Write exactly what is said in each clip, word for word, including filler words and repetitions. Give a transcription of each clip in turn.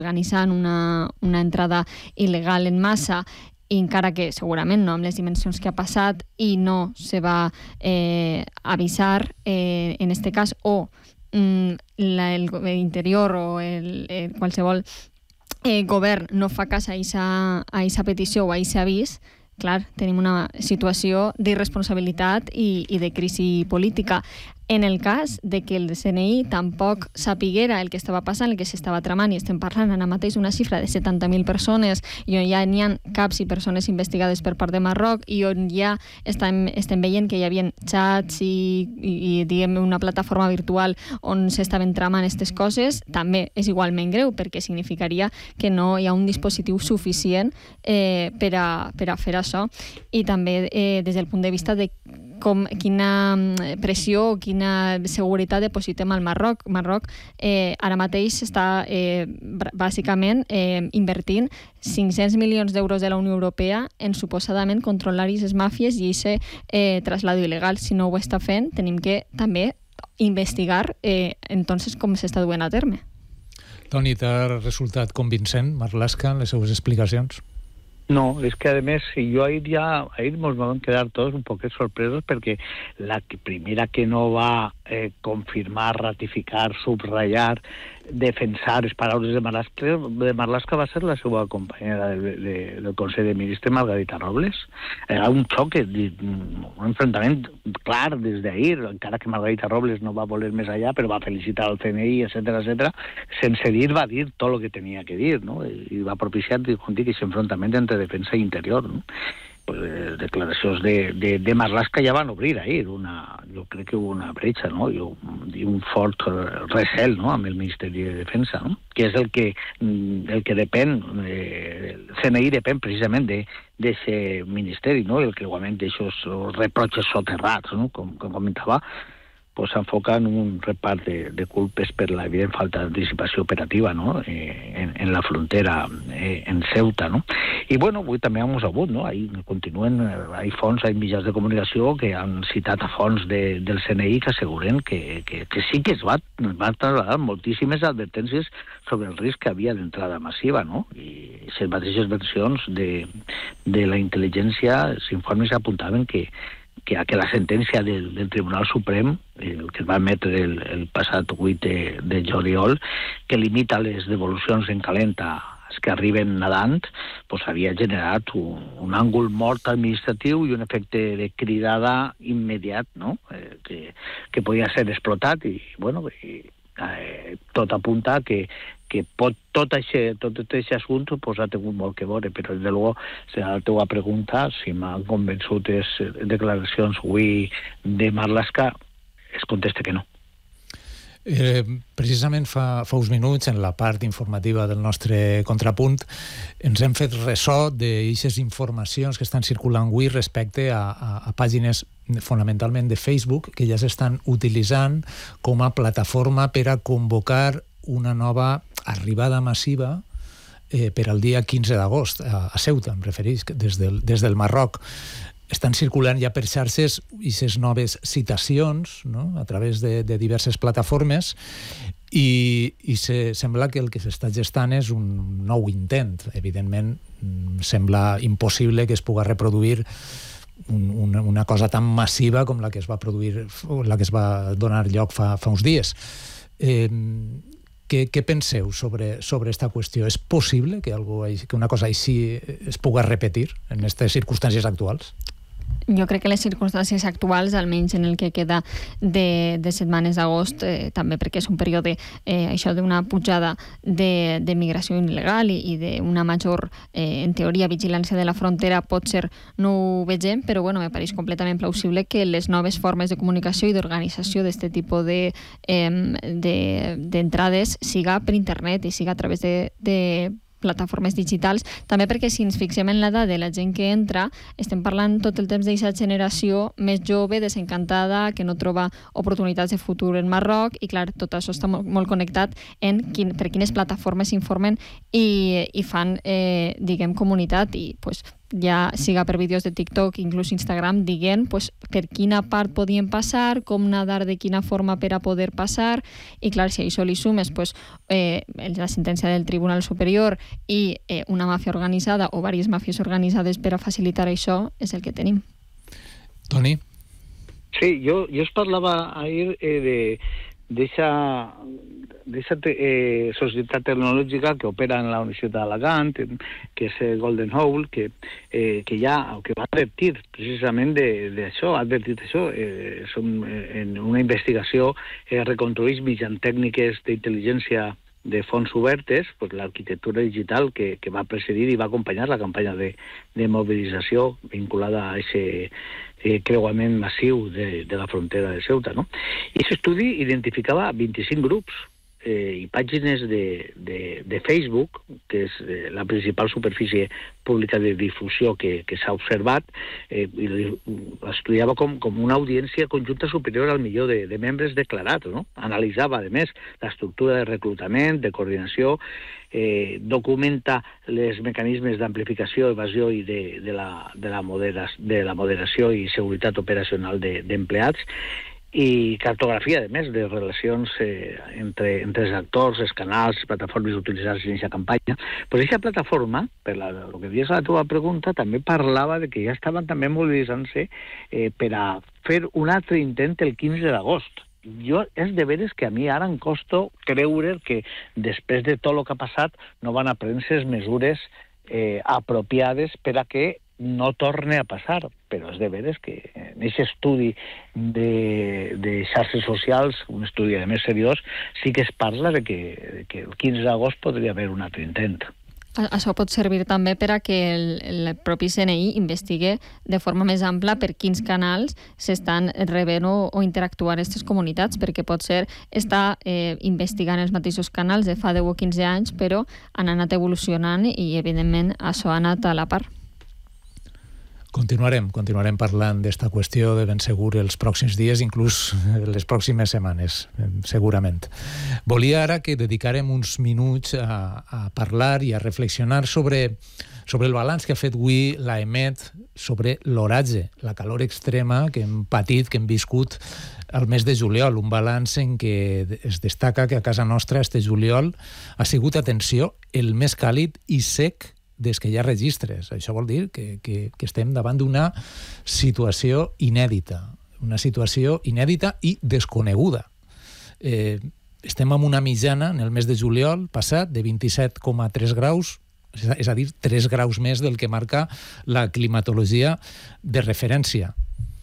organitzant una, una entrada il·legal en massa, i encara que segurament no amb les dimensions que ha passat i no se va eh, avisar eh, en este cas, o mm, la, el, el interior o el, el qualsevol eh, govern no fa cas a aquesta petició o a aquest avís, clar, tenim una situació d'irresponsabilitat i, i de crisi política. En el cas de que el C N I tampoc sapiguera el que estava passant, el que s'estava tramant, i estem parlant ara mateix d'una xifra de setanta mil persones i on ja n'hi ha caps i persones investigades per part de Marroc i on ja estem, estem veient que hi havia xats i, i, i diguem, una plataforma virtual on s'estaven tramant aquestes coses, també és igualment greu perquè significaria que no hi ha un dispositiu suficient eh, per, a, per a fer això. I també eh, des del punt de vista de com, quina pressió o quina seguretat depositem al Marroc. Marroc eh, ara mateix està eh, bàsicament eh, invertint cinc-cents milions d'euros de la Unió Europea en suposadament controlar aquestes màfies i aquest eh, traslado il·legal. Si no ho està fent, tenim que també investigar eh, entonces com s'està duent a terme. Toni, t'ha resultat convincent, Marlaska, les seues explicacions? No, es que además yo ahí ya, ahí nos van a quedar todos un poco sorpresos porque la que primera que no va a eh, confirmar, ratificar, subrayar, defensar les paraules de Marlaska, de Marlaska va ser la seva compañera del, de, del Consell de Ministres, Margarita Robles. Era un xoque, un enfrontament clar des d'ahir, encara que Margarita Robles no va voler més allà, però va felicitar al C N I, etcètera, etcètera. Sense dir, va dir tot el que tenia que dir, no? I va propiciar, com dic, aquest enfrontament entre defensa i interior, no? Pues, eh, declaracions de, de, de Marlaska ja van obrir ahir una, jo crec que hubo una bretxa, no? I un, un fort recel, no? Amb el Ministeri de Defensa, no? Que és el que, el que depèn, eh, el C N I depèn precisament de d'aquest ministeri, no? El que igualment d'aixòs reproches soterrats, no? Com, com comentava, pues s'enfoca en un repart de, de culpes per la evident falta d'anticipació operativa, no? eh, en, en la frontera eh, en Ceuta, no? I bueno, avui també hem sabut, no? Ahí continuen, hi ha fons, hi ha mitjans de comunicació que han citat a fons de, del C N I que asseguren que, que, que sí que es va, es va trasladar moltíssimes advertències sobre el risc que havia d'entrada massiva, no? I les mateixes versions de, de la intel·ligència, els informes apuntaven que que, que la sentència del, del Tribunal Suprem, el que es va emetre el, el passat vuit de, de juliol, que limita les devolucions en calenta que arriben nadant, pues havia generat un, un àngul mort administratiu i un efecte de cridada immediat, no? Eh, que, que podia ser explotat i, bueno, i, eh, tot apunta que que pot, tot aquest tot aquest assumpte pues, ha tingut molt que veure, però des de luego serà la teva pregunta, si m'han convençut les declaracions avui de Marlaska, es contesta que no. Eh, precisament fa, fa uns minuts, en la part informativa del nostre contrapunt, ens hem fet ressò d'aquestes informacions que estan circulant avui respecte a, a, a pàgines fonamentalment de Facebook que ja s'estan utilitzant com a plataforma per a convocar una nova arribada massiva eh, per al dia quinze d'agost a, a Ceuta, em refereix, des del, des del Marroc. Estan circulant ja per xarxes aquestes noves citacions, no? A través de, de diverses plataformes i, i se, sembla que el que s'està gestant és un nou intent. Evidentment, sembla impossible que es pugui reproduir un, una, una cosa tan massiva com la que es va produir, la que es va donar lloc fa, fa uns dies. Eh, Què, què penseu sobre, sobre esta qüestió? És possible que, algo, que una cosa així es pugui repetir en aquestes circumstàncies actuals? Jo crec que les circumstàncies actuals, almenys en el que queda de, de setmanes d'agost, eh, també perquè és un període, eh, això d'una pujada de, de migració il·legal i, i d'una major, eh, en teoria, vigilància de la frontera, potser no ho vegem, però bueno, me pareix completament plausible que les noves formes de comunicació i d'organització d'aquest tipus de, eh, de, d'entrades siga per internet i siga a través de, de plataformes digitals, també perquè si ens fixem en l'edat de la gent que entra, estem parlant tot el temps d'aquesta generació més jove, desencantada, que no troba oportunitats de futur en Marroc, i clar, tot això està molt, molt connectat en quin, per quines plataformes s'informen i, i fan, eh, diguem, comunitat, i pues, ja siga per vídeos de TikTok, inclús Instagram, dient pues, per quina part podien passar, com nadar de quina forma per a poder passar, i clar, si a això li sumes pues, eh, la sentència del Tribunal Superior i eh, una màfia organitzada o diverses màfies organitzades per a facilitar això, és el que tenim. Toni? Sí, jo, jo es parlava ahir eh, de d'eixa eh, societat tecnològica que opera en la Universitat d'Alacant, que és el Golden Hole, que, eh, que ja que va advertir precisament d'això, ha advertit això, eh, som, eh, en una investigació eh, reconstrueix mitjançant tècniques d'intel·ligència de fonts obertes, pues, l'arquitectura digital que, que va precedir i va acompanyar la campanya de, de mobilització vinculada a aquest eh, creuament massiu de, de la frontera de Ceuta, no? I aquest estudi identificava vint-i-cinc grups eh, i pàgines de, de, de Facebook, que és eh, la principal superfície pública de difusió que, que s'ha observat, eh, i l'estudiava com, com una audiència conjunta superior al milió de, de membres declarats, no? Analitzava, a més, l'estructura de reclutament, de coordinació, eh, documenta els mecanismes d'amplificació, evasió i de, de, la, de, la modera, de la moderació i seguretat operacional de, d'empleats, i cartografia, a més, de relacions eh, entre, entre els actors, els canals, les plataformes utilitzades en aquesta campanya. Però aquesta plataforma, per la, el que dius a la teva pregunta, també parlava de que ja estaven també mobilitzant-se eh, per a fer un altre intent el quinze d'agost. Jo, és de veres que a mi ara em costa creure que després de tot el que ha passat no van a prendre les mesures eh, apropiades per a que no torne a passar, però és de veres que en aquest estudi de, de xarxes socials, un estudi de més seriós, sí que es parla de que, de que el quinze d'agost podria haver un altre intent. Això pot servir també per a que el, el propi C N I investigue de forma més ampla per quins canals s'estan rebent o, o interactuant aquestes comunitats, perquè pot ser estar eh, investigant els mateixos canals de fa deu o quinze anys, però han anat evolucionant i, evidentment, això ha anat a la part. Continuarem, continuarem parlant d'esta qüestió de ben segur els pròxims dies, inclús les pròximes setmanes, segurament. Volia ara que dedicarem uns minuts a, a parlar i a reflexionar sobre, sobre el balanç que ha fet avui l'A E M E T sobre l'oratge, la calor extrema que hem patit, que hem viscut al mes de juliol, un balanç en què es destaca que a casa nostra este juliol ha sigut, atenció, el més càlid i sec des que hi ha registres. Això vol dir que, que, que estem davant d'una situació inèdita, una situació inèdita i desconeguda. Eh, estem amb una mitjana en el mes de juliol passat de vint-i-set coma tres graus, és a dir, tres graus més del que marca la climatologia de referència.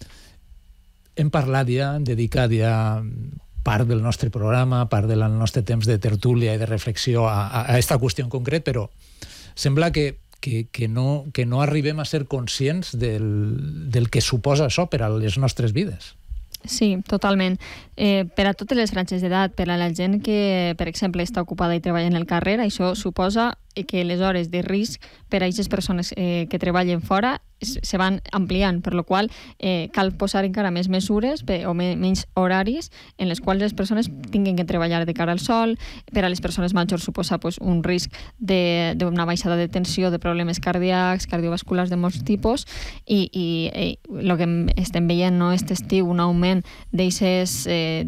Hem parlat ja, hem dedicat ja part del nostre programa, part del nostre temps de tertúlia i de reflexió a, a, a esta qüestió en concret, però sembla que, que, que, no, que no arribem a ser conscients del, del que suposa això per a les nostres vides. Sí, totalment. Eh, per a totes les franges d'edat, per a la gent que, per exemple, està ocupada i treballa en el carrer, això suposa que les hores de risc per a aquestes persones eh, que treballen fora se van ampliant, per la qual eh, cal posar encara més mesures o me, menys horaris en les quals les persones tinguin que treballar de cara al sol. Per a les persones majors suposa pues, un risc d'una baixada de tensió, de problemes cardíacs, cardiovasculars de molts tipus, i el que estem veient no, aquest estiu, un augment d'eixes eh,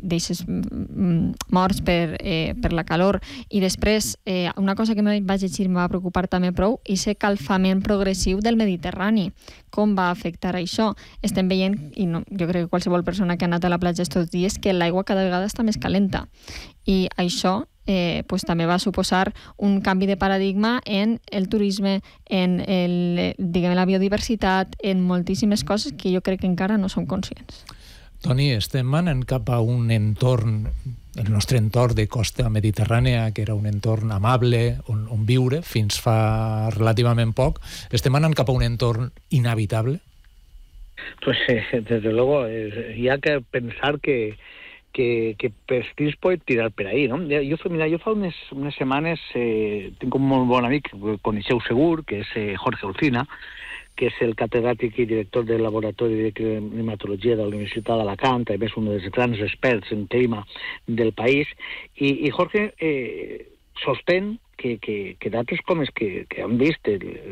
morts per, eh, per la calor. I després, eh, una cosa que me vaig llegir em va preocupar també prou, és el calfament progressiu del Mediterrani. Com va afectar això? Estem veient, i no, jo crec que qualsevol persona que ha anat a la platja estos dies, que l'aigua cada vegada està més calenta. I això eh, pues, també va suposar un canvi de paradigma en el turisme, en el, diguem, la biodiversitat, en moltíssimes coses que jo crec que encara no som conscients. Toni, estem anant cap a un entorn, el nostre entorn de costa mediterrània, que era un entorn amable, on, on viure fins fa relativament poc, estem anant cap a un entorn inhabitable? Pues eh, desde luego, eh, hi ha que pensar que que, que per estils pot tirar per ahí, no? Jo, mira, jo fa unes, unes setmanes eh, tinc un molt bon amic, que coneixeu segur, que és eh, Jorge Olcina, que és el catedràtic i director del Laboratori de Climatologia de la Universitat d'Alacant, a més un dels grans experts en clima del país, i, i Jorge eh, sostén que, que, que d'altres comes que, que han vist el,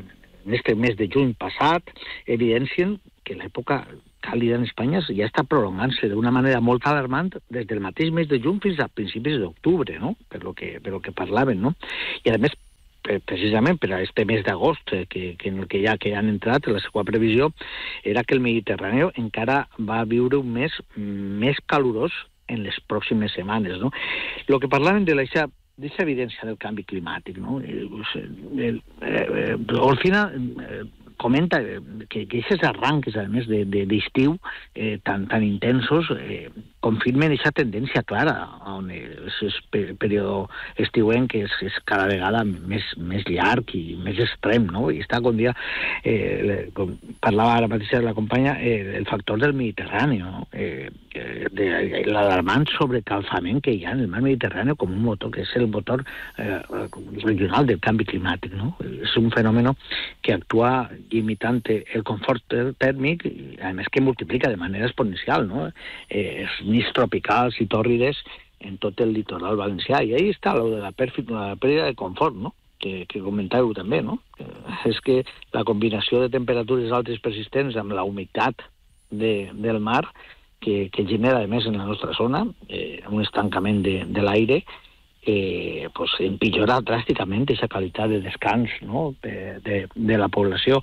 en este mes de juny passat, evidencien que l'època càlida en Espanya ja està prolongant-se d'una manera molt alarmant des del mateix mes de juny fins a principis d'octubre, no? Per lo que, per lo que parlaven, no? I a més, precisament per a este mes d'agost que, que en el que ja que han entrat, la seva previsió era que el Mediterrani encara va viure un mes més calorós en les pròximes setmanes, no? El que parlaven de la d'aquesta evidència del canvi climàtic, no? El, el, el, Olcina eh, comenta que aquests arranques, a més d'estiu eh, tan, tan intensos, eh, confirmen aquesta tendència clara on és període estiuenc que és, és cada vegada més, més llarg i més extrem, no? I està, com dia, eh, com parlava ara mateix la companya, eh, el factor del Mediterrani, no? Eh, de l'alarmant sobrecalfament que hi ha en el mar Mediterrani com un motor, que és el motor eh, regional del canvi climàtic, no? És un fenomen que actua imitant el confort tèrmic, a més que multiplica de manera exponencial, no? Eh, els nits tropicals i tòrrides en tot el litoral valencià. I ahí està lo de la, la pèrdua de confort, no? Que, que comentàveu també, no? Que és que la combinació de temperatures altes persistents amb la humitat de, del mar que, que genera, a més, en la nostra zona, eh, un estancament de, de l'aire, eh, pues, empitjora dràsticament aquesta qualitat de descans, no? de, de, de la població.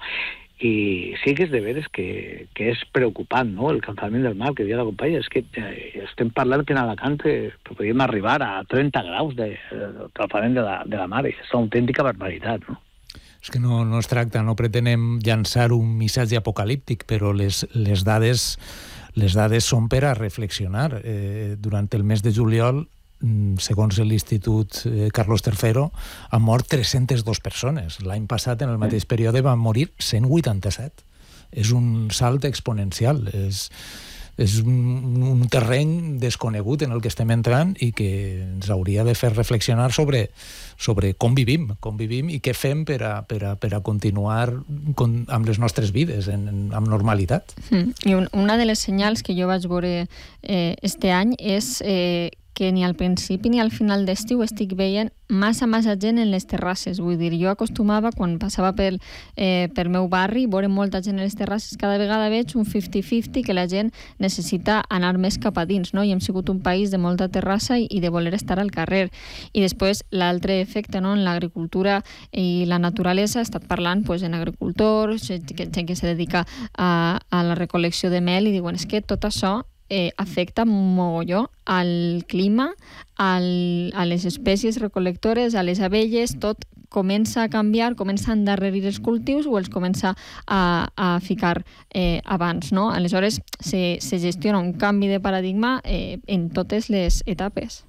I sí que és de veres que, que és preocupant, no? El calfament del mar, que dia la companya, és que eh, estem parlant que en Alacant eh, podríem arribar a trenta graus de, de calfament de la, de la mar, i és una autèntica barbaritat, no? És que no, no es tracta, no pretenem llançar un missatge apocalíptic, però les, les dades les dades són per a reflexionar. Eh, durant el mes de juliol, segons l'Institut Carlos tercero, han mort tres-centes dues persones. L'any passat, en el mateix període, van morir cent vuitanta-set. És un salt exponencial. És, és un, un terreny desconegut en el que estem entrant i que ens hauria de fer reflexionar sobre, sobre com vivim, com vivim i què fem per a, per a, per a continuar con, amb les nostres vides en, en, amb normalitat. Mm. I un, una de les senyals que jo vaig veure eh, este any és eh, que ni al principi ni al final d'estiu estic veient massa, massa gent en les terrasses. Vull dir, jo acostumava, quan passava pel, eh, pel meu barri, veure molta gent en les terrasses, cada vegada veig un cinquanta-cinquanta que la gent necessita anar més cap a dins, no? I hem sigut un país de molta terrassa i, i de voler estar al carrer. I després, l'altre efecte, no? En l'agricultura i la naturalesa, he estat parlant pues, en agricultors, gent que, gent que se dedica a, a la recol·lecció de mel, i diuen, és que tot això Eh, afecta mogolló al clima, al, a les espècies recolectores, a les abelles, tot comença a canviar, comença a endarrerir els cultius o els comença a, a ficar eh, abans, no? Aleshores, se, se gestiona un canvi de paradigma eh, en totes les etapes.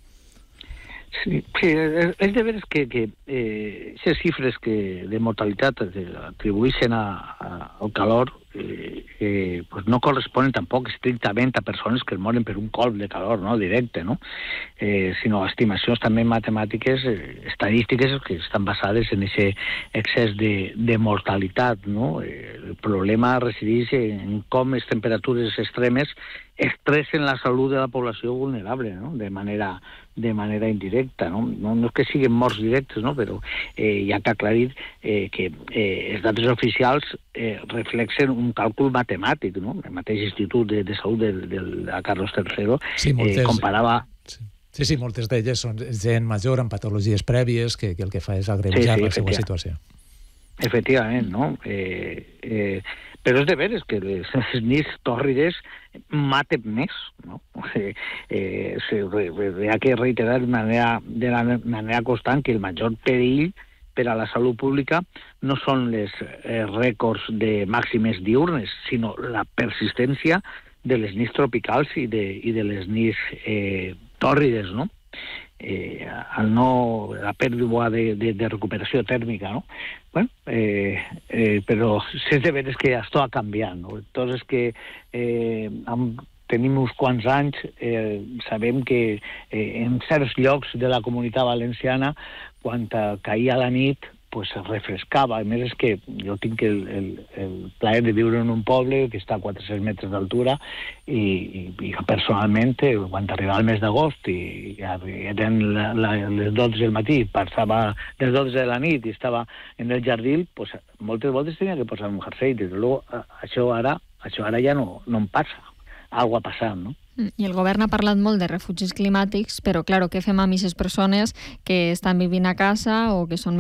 Sí, sí, és de veres que, que eh, aquestes xifres que de mortalitat atribueixen a, a, al calor eh, eh, pues no corresponen tampoc estrictament a persones que moren per un colp de calor, no? Directe, no? Eh, sinó a estimacions també matemàtiques, eh, estadístiques que estan basades en aquest excés de, de mortalitat, no? Eh, el problema resideix en com les temperatures extremes estressen la salut de la població vulnerable, no? De manera de manera indirecta, no? No, no és que siguin morts directes, no? Però eh, hi ha que aclarir eh, que eh, els datos oficials eh, reflexen un càlcul matemàtic, no? El mateix Institut de, de Salut de, de, de Carlos tercero sí, moltes, eh, comparava... Sí. sí, sí, moltes d'elles són gent major amb patologies prèvies que, que el que fa és agreujar sí, sí, la seva situació. Efectivament, no? Eh, eh, però és de veres que les, les nits tòrrides maten més, no? Eh, eh, se, hi ha que reiterar de manera, de la manera constant que el major perill per a la salut pública no són les eh, rècords de màximes diurnes, sinó la persistència de les nits tropicals i de, i de les nits eh, tòrrides, no? Eh, al no, la pèrdua de, de, de recuperació tèrmica, no? Bueno, eh, eh, però és de veres que això ha canviat, no? Entonces que eh, amb, tenim uns quants anys, eh, sabem que eh, en certs llocs de la Comunitat Valenciana, quan caïa la nit, pues es refrescava. A més és que jo tinc el, el, el plaer de viure en un poble que està a quatre-cents metres d'altura i, i, i personalment, quan arribava el mes d'agost i ja eren la, la, les dotze del matí, passava les dotze de la nit i estava en el jardí, pues, moltes voltes tenia que posar un jersei. Des de luego, això ara, això ara ja no, no em passa. Algo ha passat, no? I el govern ha parlat molt de refugis climàtics, però, clar, què fem amb aquestes persones que estan vivint a casa o que són